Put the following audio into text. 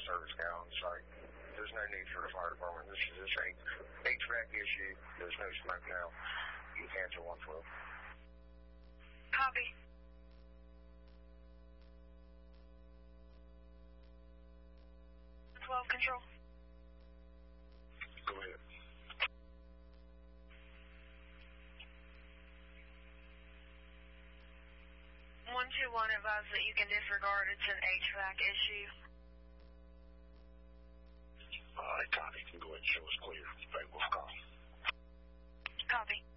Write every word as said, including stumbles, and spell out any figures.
service guy on site. There's no need for the fire department. This is just a H V A C issue. There's no smoke now. You cancel one twelve. Copy. twelve control. Go ahead. one two one advised that you can disregard. It's an H V A C issue. All right, copy. You can go ahead and show us clear. Hey, we'll call. Copy.